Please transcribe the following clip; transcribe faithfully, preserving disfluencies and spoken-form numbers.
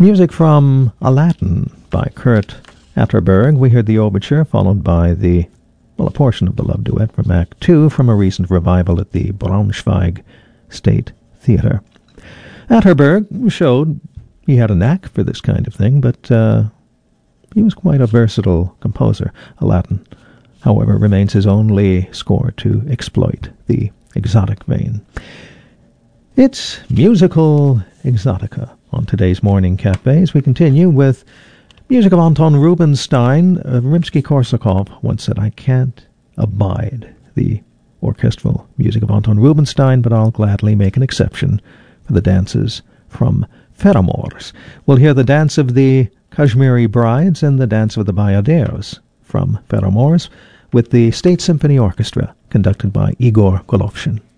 Music from Aladdin by Kurt Atterberg. We heard the overture, followed by the, well, a portion of the love duet from Act Two from a recent revival at the Braunschweig State Theatre. Atterberg showed he had a knack for this kind of thing, but uh, he was quite a versatile composer. Aladdin, however, remains his only score to exploit the exotic vein. It's musical exotica on today's Morning Cafe as we continue with music of Anton Rubinstein. Uh, Rimsky-Korsakov once said, "I can't abide the orchestral music of Anton Rubinstein, but I'll gladly make an exception for the dances from Feramors." We'll hear the dance of the Kashmiri Brides and the dance of the Bayaderos from Feramors with the State Symphony Orchestra conducted by Igor Golovshin.